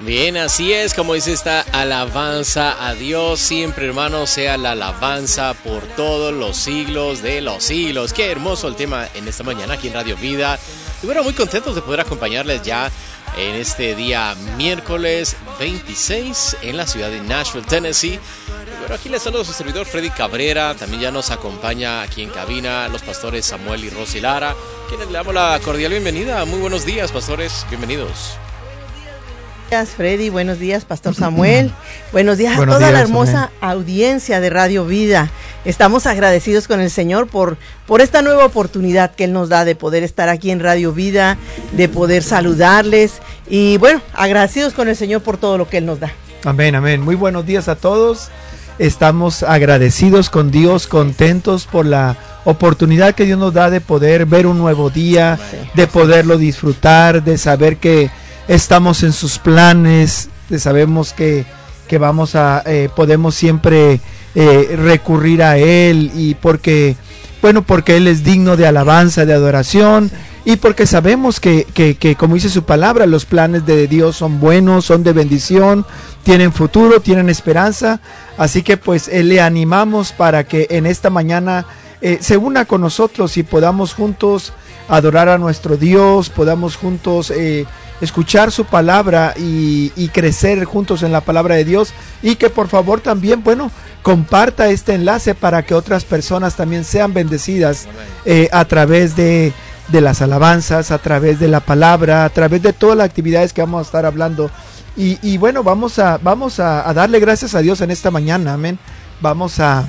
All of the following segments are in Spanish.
Bien, así es, como dice esta alabanza a Dios, siempre, hermanos, sea la alabanza por todos los siglos de los siglos. Qué hermoso el tema en esta mañana aquí en Radio Vida. Y bueno, muy contentos de poder acompañarles ya en este día miércoles 26 en la ciudad de Nashville, Tennessee. Y bueno, aquí les saludo a su servidor Freddy Cabrera. También ya nos acompaña aquí en cabina los pastores Samuel y Rosy Lara, quienes le damos la cordial bienvenida. Muy buenos días, pastores, bienvenidos. Buenos días, Freddy, buenos días, Pastor Samuel, buenos días a toda la hermosa audiencia de Radio Vida. Estamos agradecidos con el Señor por esta nueva oportunidad que Él nos da de poder estar aquí en Radio Vida, de poder saludarles y bueno, agradecidos con el Señor por todo lo que Él nos da. Amén, amén. Muy buenos días a todos. Estamos agradecidos con Dios, contentos por la oportunidad que Dios nos da de poder ver un nuevo día, de poderlo disfrutar, de saber que estamos en sus planes, sabemos que vamos a podemos siempre recurrir a Él, y porque Él es digno de alabanza, de adoración, y porque sabemos que como dice su palabra, los planes de Dios son buenos, son de bendición, tienen futuro, tienen esperanza. Así que pues le animamos para que en esta mañana se una con nosotros y podamos juntos adorar a nuestro Dios, podamos juntos escuchar su palabra y crecer juntos en la palabra de Dios, y que por favor también, comparta este enlace para que otras personas también sean bendecidas a través de las alabanzas, a través de la palabra, a través de todas las actividades que vamos a estar hablando. Y bueno, vamos a darle gracias a Dios en esta mañana, amén. Vamos a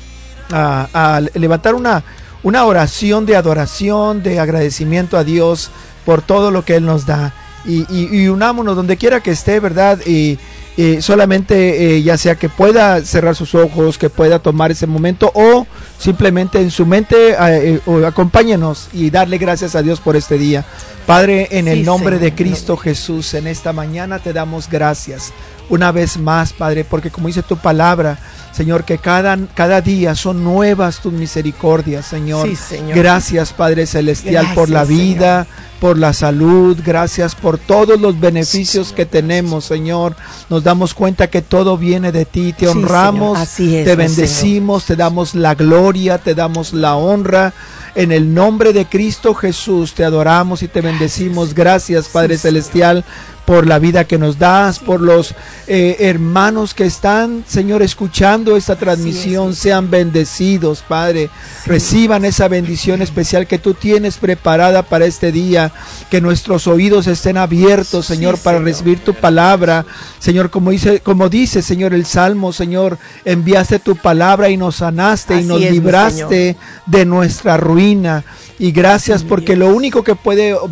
levantar una oración de adoración, de agradecimiento a Dios por todo lo que Él nos da. Y unámonos donde quiera que esté, ¿verdad? Y solamente ya sea que pueda cerrar sus ojos, que pueda tomar ese momento, o simplemente en su mente acompáñenos y darle gracias a Dios por este día. Padre, en el nombre de Cristo Jesús, en esta mañana te damos gracias una vez más, Padre, porque como dice tu palabra, Señor, que cada día son nuevas tus misericordias, Señor. Sí, Señor. Gracias, Padre Celestial, por la vida, Señor, por la salud. Gracias por todos los beneficios que tenemos, Señor. Nos damos cuenta que todo viene de ti. Te honramos, te bendecimos, Señor. Te damos la gloria, te damos la honra. En el nombre de Cristo Jesús te adoramos y te bendecimos. Gracias, Padre Celestial, por la vida que nos das, por los hermanos que están, Señor, escuchando esta transmisión. Sean bendecidos, Padre. Reciban esa bendición especial que tú tienes preparada para este día. Que nuestros oídos estén abiertos, Señor, para recibir tu palabra. Señor, como dice, Señor, el Salmo, Señor, enviaste tu palabra y nos sanaste y nos libraste de nuestra ruina. Y gracias, porque lo único que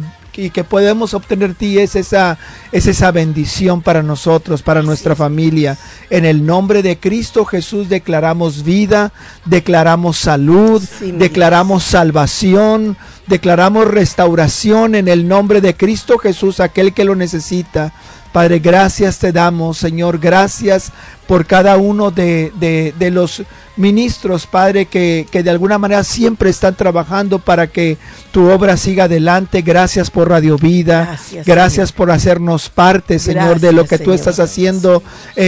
podemos obtener ti es esa bendición para nosotros, para nuestra familia. En el nombre de Cristo Jesús declaramos vida, declaramos salud, declaramos salvación, declaramos restauración en el nombre de Cristo Jesús, aquel que lo necesita. Padre, gracias te damos, Señor, gracias por cada uno de los ministros, Padre, que de alguna manera siempre están trabajando para que tu obra siga adelante. Gracias por Radio Vida, gracias por hacernos parte, Señor, de lo que tú estás haciendo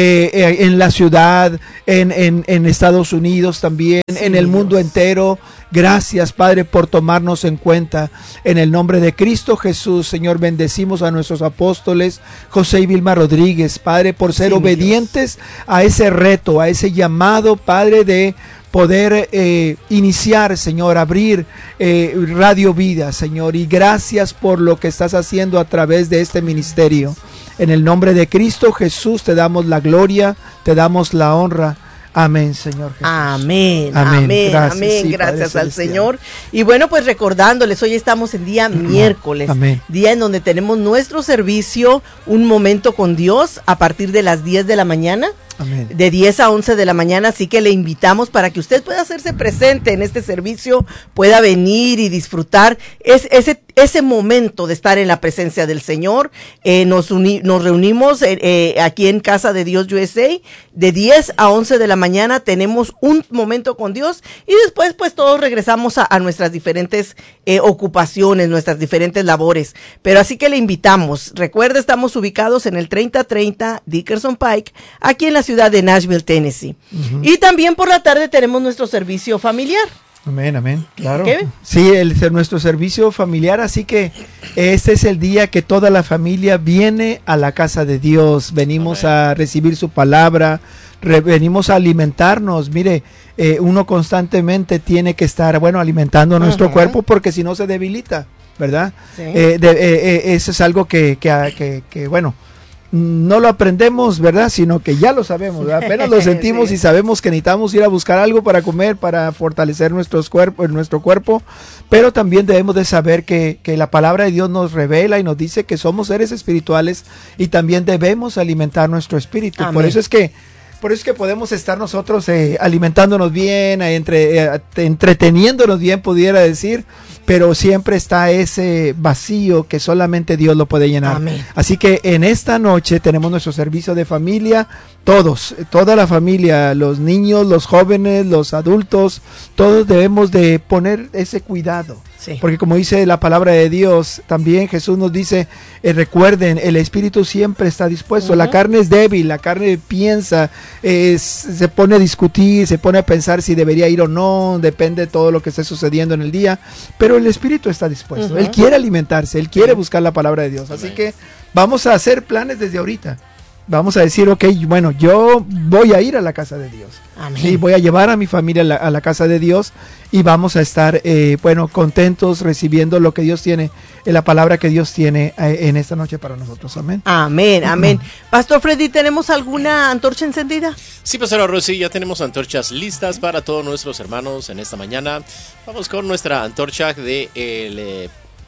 en la ciudad, en Estados Unidos también, en el mundo entero. Gracias, Padre, por tomarnos en cuenta. En el nombre de Cristo Jesús, Señor, bendecimos a nuestros apóstoles, José y Vilma Rodríguez, Padre, por ser obedientes a ese reto, a ese llamado, Padre, de poder iniciar, Señor, abrir Radio Vida, Señor. Y gracias por lo que estás haciendo a través de este ministerio. En el nombre de Cristo Jesús te damos la gloria, te damos la honra. Amén, Señor Jesús. Amén. Gracias al Señor. Y bueno, pues recordándoles, hoy estamos en día miércoles, día en donde tenemos nuestro servicio, un momento con Dios, a partir de las 10 de la mañana. Amén. De 10 a 11 de la mañana, así que le invitamos para que usted pueda hacerse presente en este servicio, pueda venir y disfrutar ese momento de estar en la presencia del Señor. Nos reunimos aquí en Casa de Dios USA de 10 a 11 de la mañana. Tenemos un momento con Dios y después pues todos regresamos a nuestras diferentes ocupaciones, nuestras diferentes labores. Pero así que le invitamos. Recuerda, estamos ubicados en el 3030 Dickerson Pike, aquí en la ciudad de Nashville, Tennessee. Y también por la tarde tenemos nuestro servicio familiar. Amén, amén, claro. ¿Qué? Sí, nuestro servicio familiar, así que este es el día que toda la familia viene a la casa de Dios. Venimos a recibir su palabra, venimos a alimentarnos. Mire, uno constantemente tiene que estar, alimentando nuestro cuerpo, porque si no se debilita, ¿verdad? Sí. Eso es algo que no lo aprendemos, ¿verdad? Sino que ya lo sabemos, ¿verdad? Apenas lo sentimos sí. Y sabemos que necesitamos ir a buscar algo para comer, para fortalecer nuestro cuerpo, pero también debemos de saber que la palabra de Dios nos revela y nos dice que somos seres espirituales y también debemos alimentar nuestro espíritu. Amén. Por eso es que podemos estar nosotros alimentándonos bien, entreteniéndonos bien, pudiera decir, pero siempre está ese vacío que solamente Dios lo puede llenar. Amén. Así que en esta noche tenemos nuestro servicio de familia, toda la familia, los niños, los jóvenes, los adultos, todos debemos de poner ese cuidado. Sí. Porque como dice la palabra de Dios, también Jesús nos dice, recuerden, el espíritu siempre está dispuesto, la carne es débil, la carne piensa, se pone a discutir, se pone a pensar si debería ir o no, depende de todo lo que esté sucediendo en el día, pero el espíritu está dispuesto, él quiere alimentarse, él quiere buscar la palabra de Dios, así que vamos a hacer planes desde ahorita. Vamos a decir, yo voy a ir a la casa de Dios. Amén. Sí, voy a llevar a mi familia a la casa de Dios y vamos a estar, contentos recibiendo lo que Dios tiene, la palabra que Dios tiene en esta noche para nosotros. Amén. Amén, amén. Pastor Freddy, ¿tenemos alguna antorcha encendida? Sí, Pastora Rosy, ya tenemos antorchas listas para todos nuestros hermanos en esta mañana. Vamos con nuestra antorcha del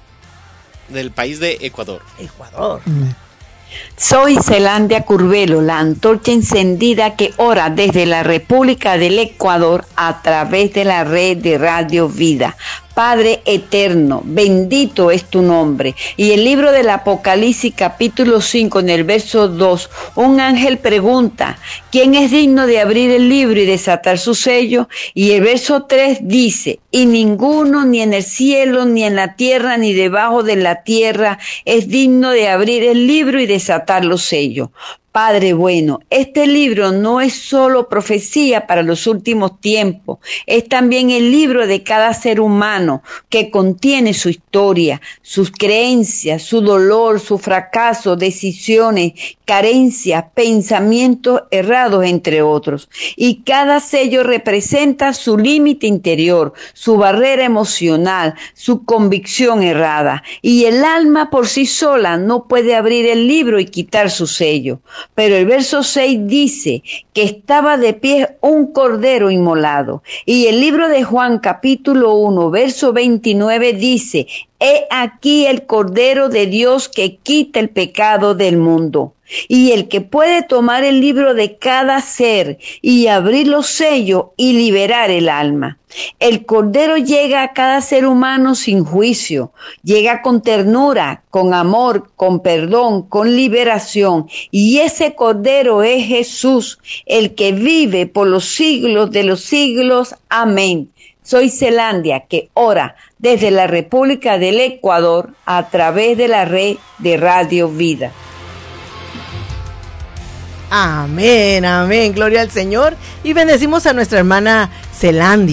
país de Ecuador. Ecuador. Soy Zelandia Curvelo, la antorcha encendida que ora desde la República del Ecuador a través de la red de Radio Vida. Padre eterno, bendito es tu nombre. Y el libro del Apocalipsis capítulo 5 en el verso 2, un ángel pregunta, ¿quién es digno de abrir el libro y desatar su sello? Y el verso 3 dice, y ninguno ni en el cielo, ni en la tierra, ni debajo de la tierra es digno de abrir el libro y desatar los sellos. Padre bueno, este libro no es solo profecía para los últimos tiempos, es también el libro de cada ser humano que contiene su historia, sus creencias, su dolor, su fracaso, decisiones, carencias, pensamientos errados, entre otros. Y cada sello representa su límite interior, su barrera emocional, su convicción errada. Y el alma por sí sola no puede abrir el libro y quitar su sello. Pero el verso 6 dice que estaba de pie un cordero inmolado. Y el libro de Juan capítulo 1 verso 29 dice, he aquí el cordero de Dios que quita el pecado del mundo. Y el que puede tomar el libro de cada ser y abrir los sellos y liberar el alma. El Cordero llega a cada ser humano sin juicio, llega con ternura, con amor, con perdón, con liberación. Y ese Cordero es Jesús, el que vive por los siglos de los siglos. Amén. Soy Zelandia, que ora desde la República del Ecuador a través de la red de Radio Vida. Amén, amén, gloria al Señor. Y bendecimos a nuestra hermana Zelandia.